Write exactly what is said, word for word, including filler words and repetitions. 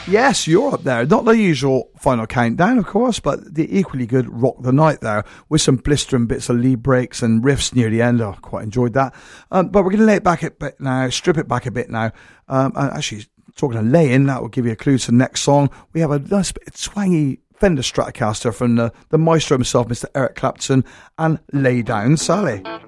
Yes, you're up there. Not the usual Final Countdown, of course, but the equally good Rock the Night there, with some blistering bits of lead breaks and riffs near the end. I quite enjoyed that. Um, but we're going to lay it back a bit now, strip it back a bit now. Um, and actually, talking of laying, that will give you a clue to the next song. We have a nice bit of twangy Fender Stratocaster from the, the maestro himself, Mister Eric Clapton, and Lay Down Sally.